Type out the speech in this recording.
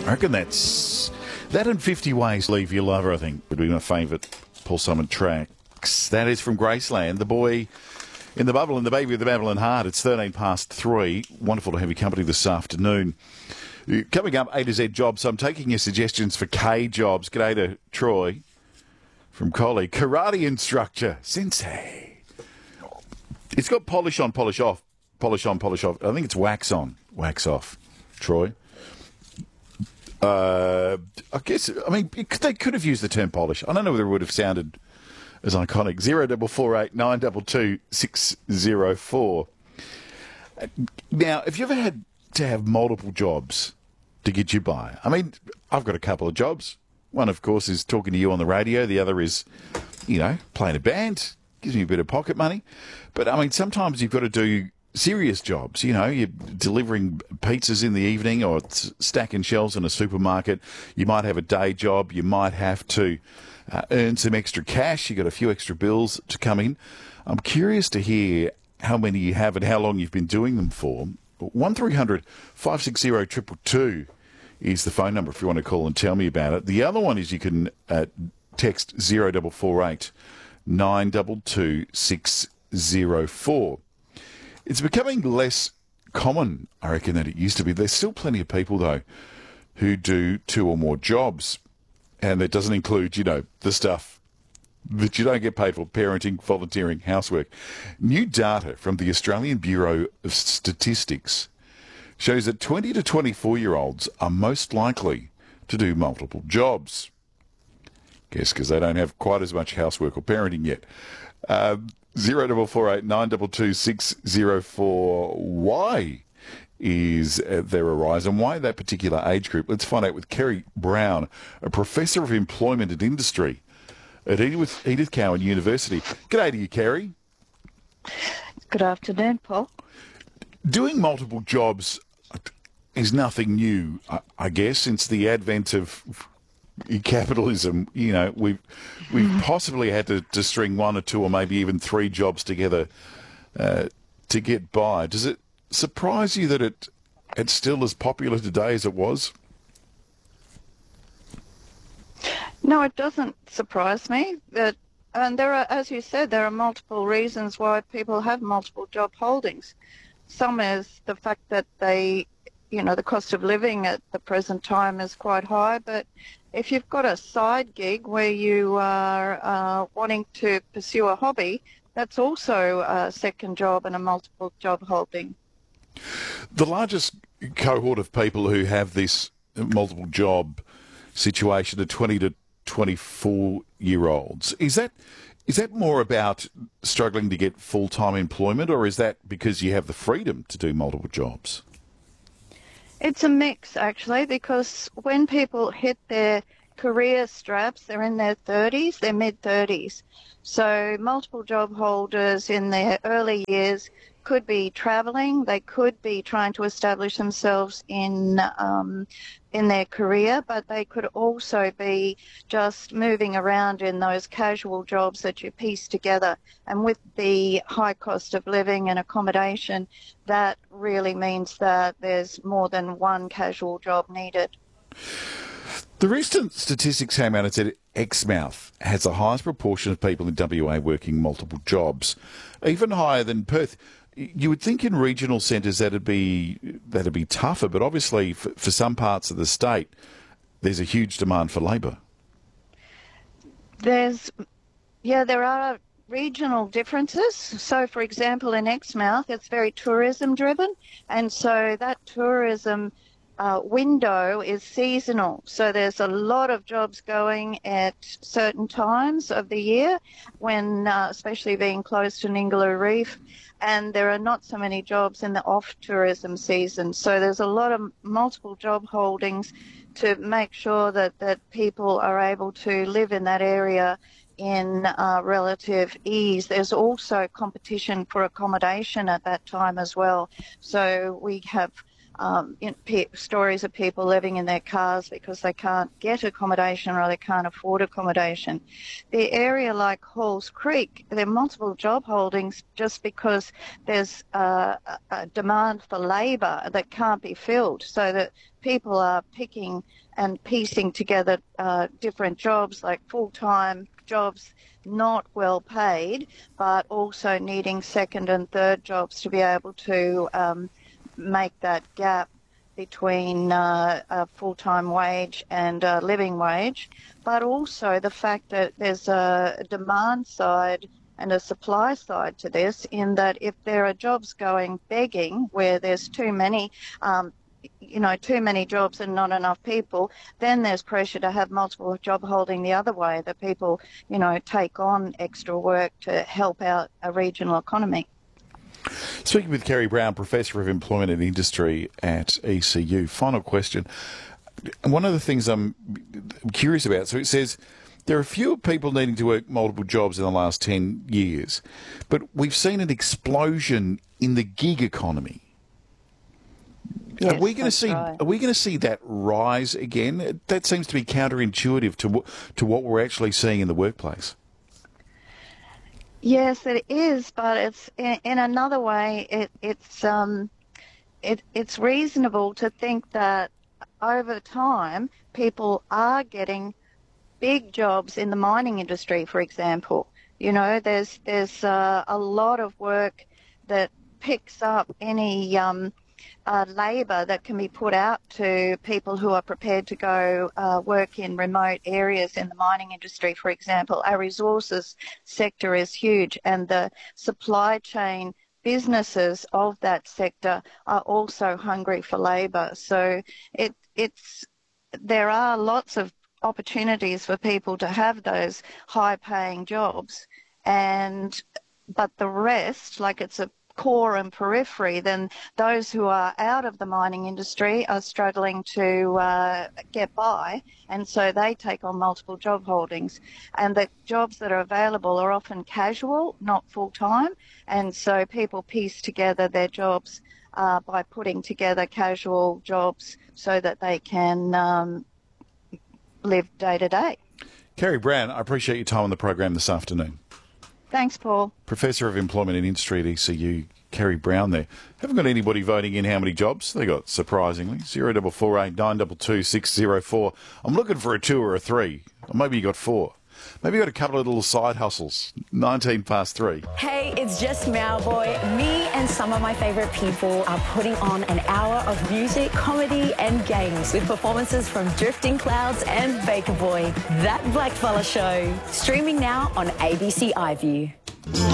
I reckon that and 50 Ways to Leave Your Lover, I think, would be my favourite Paul Simon tracks. That is from Graceland, The Boy in the Bubble and the Baby with the Babylon Heart. It's 3:13. Wonderful to have your company this afternoon. Coming up, A to Z Jobs. I'm taking your suggestions for K Jobs. G'day to Troy from Collie. Karate instructor, Sensei. It's got polish on, polish off. Polish on, polish off. I think it's wax on, wax off, Troy. I guess, I mean, they could have used the term polish. I don't know whether it would have sounded as iconic. 0448 922 604. Now, have you ever had to have multiple jobs to get you by? I mean, I've got a couple of jobs. One, of course, is talking to you on the radio. The other is, playing a band. Gives me a bit of pocket money. But, I mean, sometimes you've got to do serious jobs. You're delivering pizzas in the evening or stacking shelves in a supermarket. You might have a day job. You might have to earn some extra cash. You've got a few extra bills to come in. I'm curious to hear how many you have and how long you've been doing them for. 1300 560 222 is the phone number if you want to call and tell me about it. The other one is you can text 0448 922 604. It's becoming less common, I reckon, than it used to be. There's still plenty of people, though, who do two or more jobs. And that doesn't include, the stuff that you don't get paid for: parenting, volunteering, housework. New data from the Australian Bureau of Statistics shows that 20 to 24-year-olds are most likely to do multiple jobs. Guess because they don't have quite as much housework or parenting yet. 0448 922 604. Why is there a rise, and why that particular age group? Let's find out with Kerry Brown, a Professor of Employment and Industry at Edith Cowan University. G'day to you, Kerry. Good afternoon, Paul. Doing multiple jobs is nothing new, I guess, since the advent of capitalism. We've possibly had to string one or two or maybe even three jobs together to get by. Does it surprise you that it's still as popular today as it was? No, it doesn't surprise me. And there are, as you said, there are multiple reasons why people have multiple job holdings. Some is the fact that the cost of living at the present time is quite high, but if you've got a side gig where you are wanting to pursue a hobby, that's also a second job and a multiple job holding. The largest cohort of people who have this multiple job situation are 20 to 24-year-olds. Is that more about struggling to get full-time employment, or is that because you have the freedom to do multiple jobs? It's a mix, actually, because when people hit their career straps, they're in their 30s, their mid-30s. So multiple job holders in their early years could be travelling, they could be trying to establish themselves in their career, but they could also be just moving around in those casual jobs that you piece together. And with the high cost of living and accommodation, that really means that there's more than one casual job needed. The recent statistics came out and said Exmouth has the highest proportion of people in WA working multiple jobs, even higher than Perth. You would think in regional centres that'd be tougher, but obviously for some parts of the state, there's a huge demand for labour. There are regional differences. So, for example, in Exmouth, it's very tourism driven, and so that tourism window is seasonal. So there's a lot of jobs going at certain times of the year, when especially being close to Ningaloo Reef, and there are not so many jobs in the off-tourism season. So there's a lot of multiple job holdings to make sure that people are able to live in that area in relative ease. There's also competition for accommodation at that time as well. So we have stories of people living in their cars because they can't get accommodation or they can't afford accommodation. The area like Halls Creek, there are multiple job holdings just because there's a demand for labour that can't be filled, so that people are picking and piecing together different jobs, like full-time jobs, not well paid, but also needing second and third jobs to be able to make that gap between a full-time wage and a living wage, but also the fact that there's a demand side and a supply side to this, in that if there are jobs going begging where there's too many jobs and not enough people, then there's pressure to have multiple job holding the other way, that people, take on extra work to help out a regional economy. Speaking with Kerry Brown, Professor of Employment and Industry at ECU. Final question. One of the things I'm curious about, so it says there are fewer people needing to work multiple jobs in the last 10 years, but we've seen an explosion in the gig economy. Yes, are we going to see that rise again? That seems to be counterintuitive to what we're actually seeing in the workplace. Yes, it is, but it's in another way. It's reasonable to think that over time people are getting big jobs in the mining industry, for example. There's a lot of work that picks up any labour that can be put out to people who are prepared to go work in remote areas in the mining industry, for example. Our resources sector is huge, and the supply chain businesses of that sector are also hungry for labour. So there are lots of opportunities for people to have those high-paying jobs, but the rest, like it's a core and periphery, then those who are out of the mining industry are struggling to get by, and so they take on multiple job holdings. And the jobs that are available are often casual, not full-time, and so people piece together their jobs by putting together casual jobs so that they can live day to day. Kerry Brown, I appreciate your time on the program this afternoon. Thanks, Paul. Professor of Employment and Industry at ECU, Kerry Brown there. Haven't got anybody voting in how many jobs they got, surprisingly. 0448 922 604. I'm looking for a 2 or a 3. Or maybe you got 4. Maybe you got a couple of little side hustles. 3:19. Hey, it's just Mauboy. Me and some of my favourite people are putting on an hour of music, comedy and games with performances from Drifting Clouds and Baker Boy. That Blackfella Show. Streaming now on ABC iView.